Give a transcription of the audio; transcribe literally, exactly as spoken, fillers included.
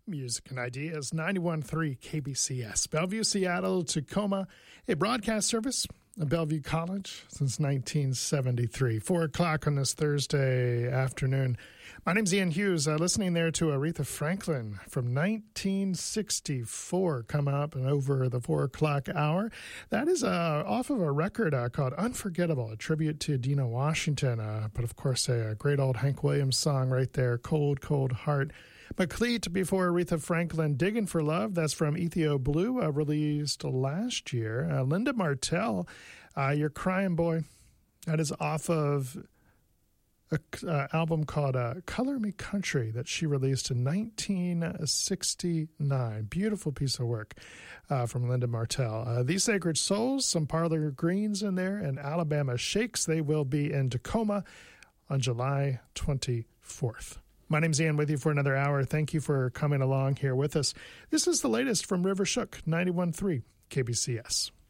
Music and Ideas, ninety-one point three K B C S. Bellevue, Seattle, Tacoma, a broadcast service of Bellevue College since nineteen seventy-three. Four o'clock on this Thursday afternoon. My name's Ian Hughes, uh, listening there to Aretha Franklin from nineteen sixty-four, come up and over the four o'clock hour. That is uh, off of a record uh, called Unforgettable, a tribute to Dina Washington, uh, but of course a, a great old Hank Williams song right there, Cold, Cold Heart. McLeod before Aretha Franklin, Diggin' for Love, that's from Ethio Blue, uh, released last year. Uh, Linda Martell, uh, You're Crying Boy, that is off of an uh, album called uh, Color Me Country that she released in nineteen sixty-nine. Beautiful piece of work uh, from Linda Martell. Uh, These Sacred Souls, some Parlor Greens in there, and Alabama Shakes. They will be in Tacoma on July twenty-fourth. My name's Ian, with you for another hour. Thank you for coming along here with us. This is the latest from River Shook, ninety-one point three K B C S.